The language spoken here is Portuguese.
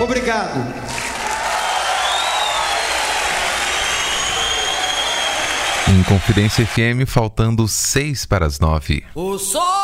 Obrigado. Em Confidência FM, faltando 6 para as 9. O sol